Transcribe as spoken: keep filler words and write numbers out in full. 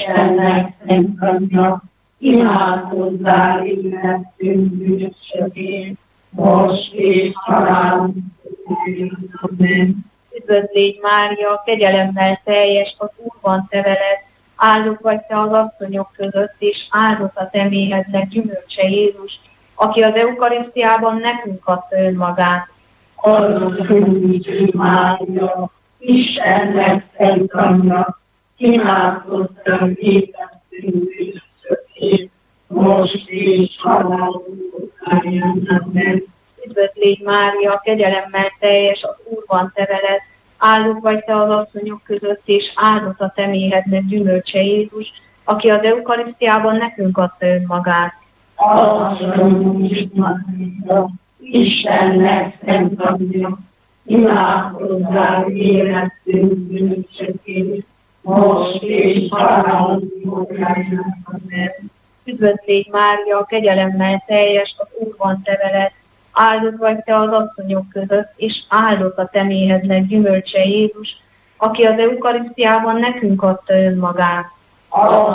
Istennek szent anyja, imádkozzál életünk bűnösökért, most és halálunk idején. Amen. Üdvözl légy Mária, kegyelemmel teljes, az Úr van te veled, áldott vagy te az asszonyok között, és áldott a te méhednek gyümölcse Jézus, aki az eukarisztiában nekünk adta önmagát. Azzal Mária, Istennek szent anyja, imádkozzál életünk bűnösökért, most és halálunk idején. Amen. Üdvözl légy Mária, kegyelemmel teljes, az Úr van te veled, áldott vagy te az asszonyok között, és áldott a te méhednek gyümölcse Jézus, aki az eukarisztiában nekünk adta önmagát. Azzal Mária, Istennek szent anyja, imádkozzál életünk bűnösökért, most és halálunk idején. Amen. Üdvözl légy Mária, kegyelemmel teljes, az Úr van te veled, áldott vagy te az asszonyok között, és áldott a te méhednek gyümölcse Jézus, aki az eukarisztiában nekünk adta önmagát.